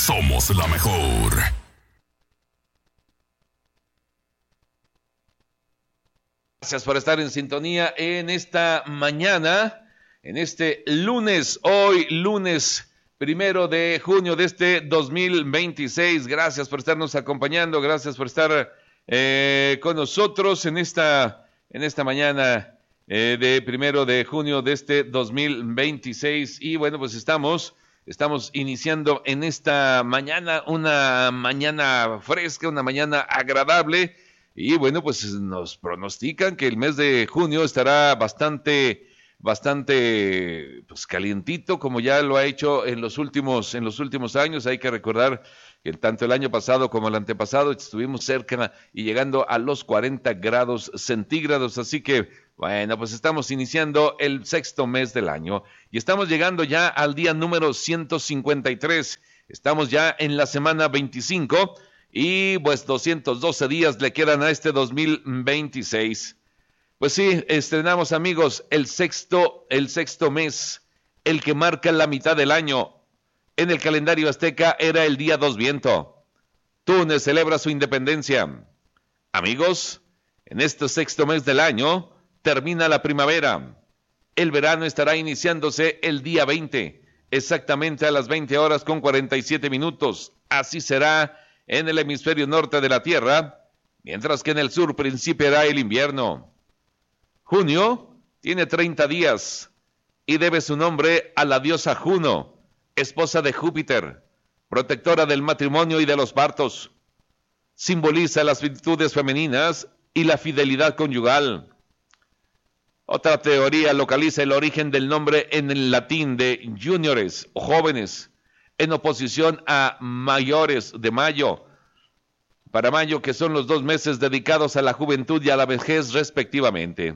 Somos la mejor. Gracias por estar en sintonía en esta mañana, en este lunes, hoy lunes 1 de junio de este 2026. Gracias por estarnos acompañando, gracias por estar con nosotros en esta mañana de 1 de junio de este 2026. Y bueno, pues estamos iniciando en esta mañana, una mañana fresca, una mañana agradable. Y bueno, pues nos pronostican que el mes de junio estará bastante pues calientito, como ya lo ha hecho en los últimos años. Hay que recordar que tanto el año pasado como el antepasado estuvimos cerca y llegando a los 40 grados centígrados. Así que, bueno, pues estamos iniciando el sexto mes del año y estamos llegando ya al día número 153. Estamos ya en la semana 25. Y pues 212 días le quedan a este 2026. Pues sí, estrenamos, amigos, el sexto mes, el que marca la mitad del año. En el calendario azteca era el día 2 Viento. Túnez celebra su independencia. Amigos, en este sexto mes del año termina la primavera. El verano estará iniciándose el día 20, exactamente a las 20 horas con 47 minutos. Así será en el hemisferio norte de la Tierra, mientras que en el sur principiará el invierno. Junio tiene 30 días y debe su nombre a la diosa Juno, esposa de Júpiter, protectora del matrimonio y de los partos. Simboliza las virtudes femeninas y la fidelidad conyugal. Otra teoría localiza el origen del nombre en el latín de juniores o jóvenes, en oposición a mayores de mayo, para mayo, que son los 2 meses dedicados a la juventud y a la vejez respectivamente.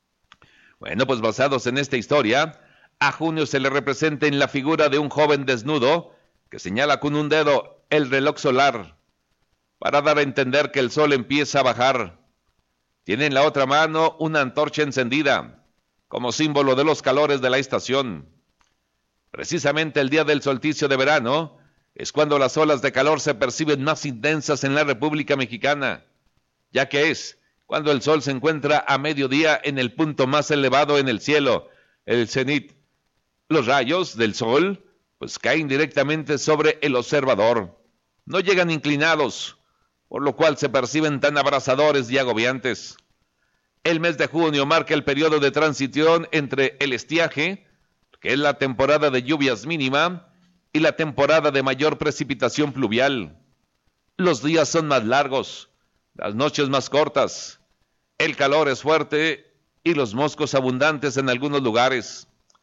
Bueno, pues basados en esta historia, a junio se le representa en la figura de un joven desnudo que señala con un dedo el reloj solar para dar a entender que el sol empieza a bajar. Tiene en la otra mano una antorcha encendida como símbolo de los calores de la estación. Precisamente el día del solsticio de verano es cuando las olas de calor se perciben más intensas en la República Mexicana, ya que es cuando el sol se encuentra a mediodía en el punto más elevado en el cielo, el cenit. Los rayos del sol pues caen directamente sobre el observador, no llegan inclinados, por lo cual se perciben tan abrasadores y agobiantes. El mes de junio marca el periodo de transición entre el estiaje, que es la temporada de lluvias mínima, y la temporada de mayor precipitación pluvial. Los días son más largos, las noches más cortas, el calor es fuerte y los moscos abundantes en algunos lugares.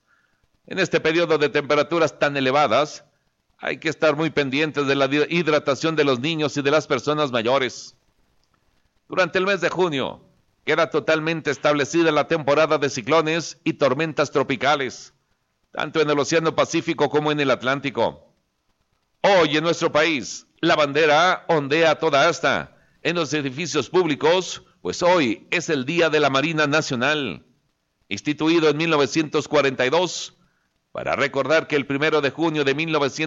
En este periodo de temperaturas tan elevadas, hay que estar muy pendientes de la hidratación de los niños y de las personas mayores. Durante el mes de junio, queda totalmente establecida la temporada de ciclones y tormentas tropicales, tanto en el Océano Pacífico como en el Atlántico. Hoy en nuestro país, la bandera ondea toda asta en los edificios públicos, pues hoy es el Día de la Marina Nacional, instituido en 1942, para recordar que el 1 de junio de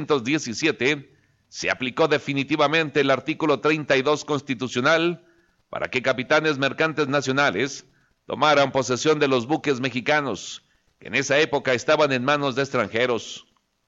1917 se aplicó definitivamente el artículo 32 constitucional para que capitanes mercantes nacionales tomaran posesión de los buques mexicanos, que en esa época estaban en manos de extranjeros.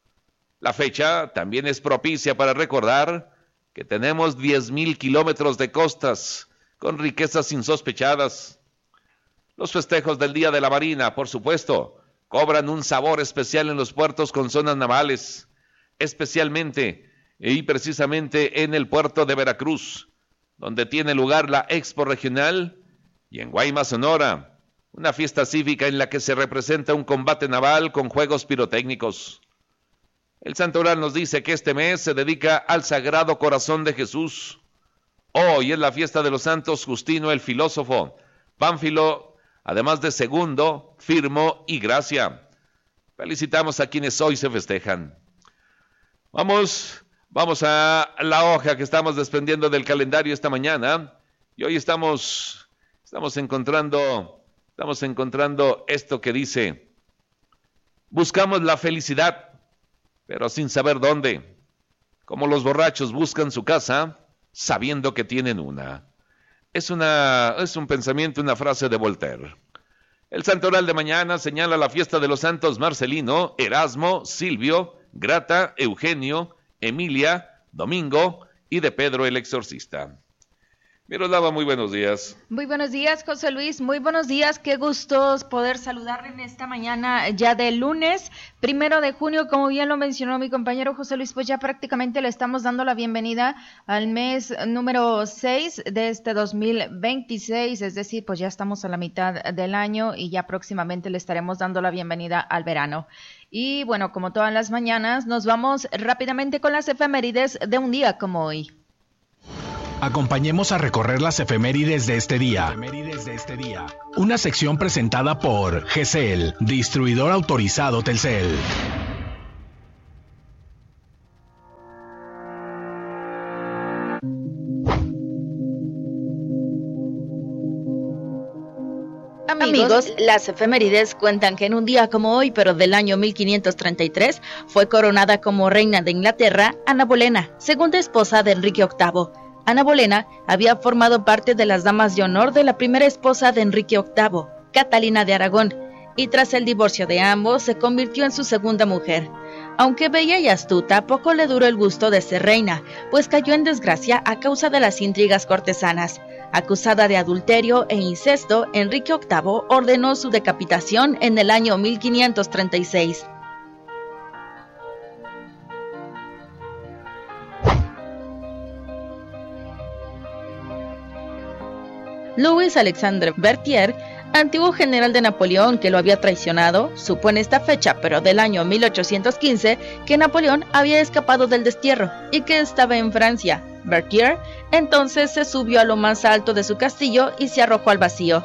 La fecha también es propicia para recordar que tenemos 10,000 kilómetros de costas con riquezas insospechadas. Los festejos del Día de la Marina, por supuesto, cobran un sabor especial en los puertos con zonas navales, especialmente y precisamente en el puerto de Veracruz, donde tiene lugar la Expo Regional, y en Guaymas, Sonora, una fiesta cívica en la que se representa un combate naval con juegos pirotécnicos. El Santo Oral nos dice que este mes se dedica al Sagrado Corazón de Jesús. Hoy es la fiesta de los santos Justino el filósofo, Pánfilo, además de Segundo, Firmo y Gracia. Felicitamos a quienes hoy se festejan. Vamos a la hoja que estamos desprendiendo del calendario esta mañana, y hoy estamos encontrando esto que dice: buscamos la felicidad, pero sin saber dónde. como los borrachos buscan su casa sabiendo que tienen una. Es un pensamiento, una frase de Voltaire. El santoral de mañana señala la fiesta de los santos Marcelino, Erasmo, Silvio, Grata, Eugenio, Emilia, Domingo y de Pedro el Exorcista. Miroslava, muy buenos días. Muy buenos días, José Luis. Muy buenos días. Qué gusto poder saludar en esta mañana ya de lunes, 1 de junio, como bien lo mencionó mi compañero José Luis, pues ya prácticamente le estamos dando la bienvenida al mes número 6 de este 2026, es decir, pues ya estamos a la mitad del año y ya próximamente le estaremos dando la bienvenida al verano. Y bueno, como todas las mañanas, nos vamos rápidamente con las efemérides de un día como hoy. Acompañemos a recorrer las efemérides de este día. Una sección presentada por GCL, distribuidor autorizado Telcel. Amigos, las efemérides cuentan que en un día como hoy, pero del año 1533, fue coronada como reina de Inglaterra Ana Bolena, segunda esposa de Enrique VIII. Ana Bolena había formado parte de las damas de honor de la primera esposa de Enrique VIII, Catalina de Aragón, y tras el divorcio de ambos se convirtió en su segunda mujer. Aunque bella y astuta, poco le duró el gusto de ser reina, pues cayó en desgracia a causa de las intrigas cortesanas. Acusada de adulterio e incesto, Enrique VIII ordenó su decapitación en el año 1536. Louis Alexandre Berthier, antiguo general de Napoleón que lo había traicionado, supo en esta fecha, pero del año 1815, que Napoleón había escapado del destierro y que estaba en Francia. Berthier entonces se subió a lo más alto de su castillo y se arrojó al vacío.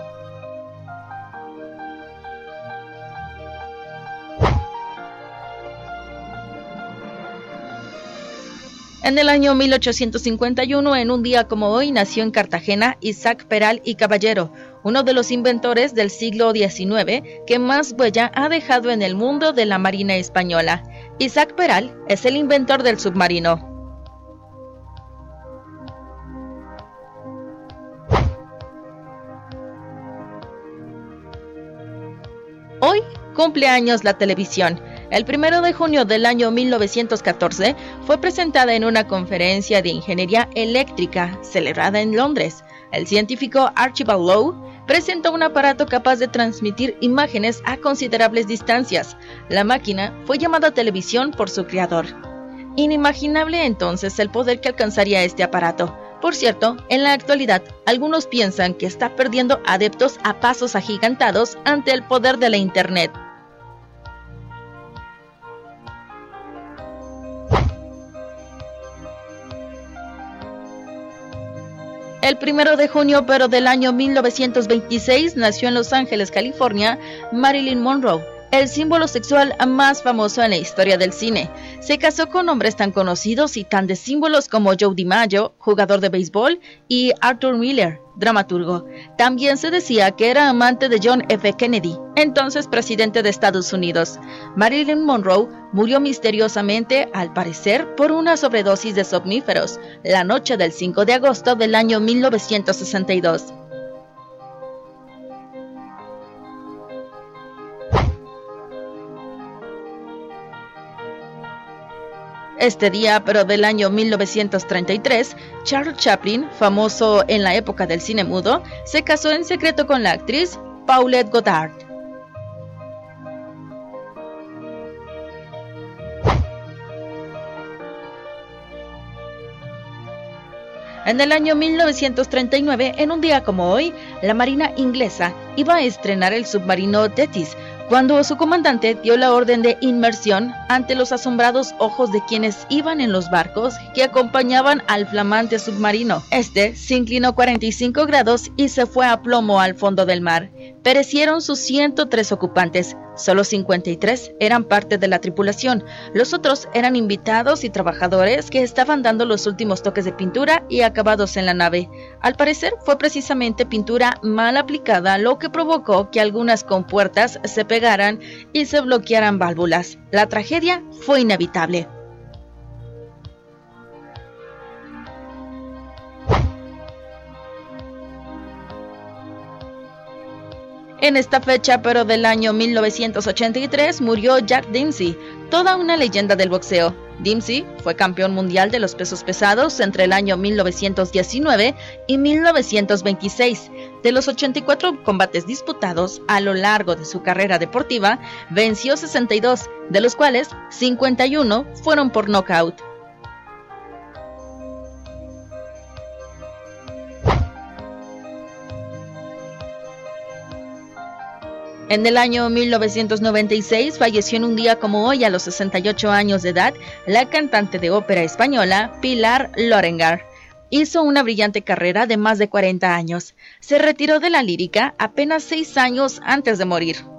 En el año 1851, en un día como hoy, nació en Cartagena Isaac Peral y Caballero, uno de los inventores del siglo XIX que más huella ha dejado en el mundo de la Marina española. Isaac Peral es el inventor del submarino. Hoy cumple años la televisión. El 1 de junio del año 1914 fue presentada en una conferencia de ingeniería eléctrica celebrada en Londres. El científico Archibald Lowe presentó un aparato capaz de transmitir imágenes a considerables distancias. La máquina fue llamada televisión por su creador. Inimaginable entonces el poder que alcanzaría este aparato. Por cierto, en la actualidad, algunos piensan que está perdiendo adeptos a pasos agigantados ante el poder de la Internet. El 1 de junio, pero del año 1926, nació en Los Ángeles, California, Marilyn Monroe, el símbolo sexual más famoso en la historia del cine. Se casó con hombres tan conocidos y tan de símbolos como Joe DiMaggio, jugador de béisbol, y Arthur Miller, dramaturgo. También se decía que era amante de John F. Kennedy, entonces presidente de Estados Unidos. Marilyn Monroe murió misteriosamente, al parecer, por una sobredosis de somníferos, la noche del 5 de agosto del año 1962. Este día, pero del año 1933, Charles Chaplin, famoso en la época del cine mudo, se casó en secreto con la actriz Paulette Goddard. En el año 1939, en un día como hoy, la Marina inglesa iba a estrenar el submarino Thetis, cuando su comandante dio la orden de inmersión ante los asombrados ojos de quienes iban en los barcos que acompañaban al flamante submarino. Este se inclinó 45 grados y se fue a plomo al fondo del mar. Perecieron sus 103 ocupantes, solo 53 eran parte de la tripulación, los otros eran invitados y trabajadores que estaban dando los últimos toques de pintura y acabados en la nave. Al parecer fue precisamente pintura mal aplicada lo que provocó que algunas compuertas se pegaran y se bloquearan válvulas. La tragedia fue inevitable. En esta fecha, pero del año 1983, murió Jack Dempsey, toda una leyenda del boxeo. Dempsey fue campeón mundial de los pesos pesados entre el año 1919 y 1926. De los 84 combates disputados a lo largo de su carrera deportiva, venció 62, de los cuales 51 fueron por nocaut. En el año 1996 falleció en un día como hoy, a los 68 años de edad, la cantante de ópera española Pilar Lorengar. Hizo una brillante carrera de más de 40 años. Se retiró de la lírica apenas 6 años antes de morir.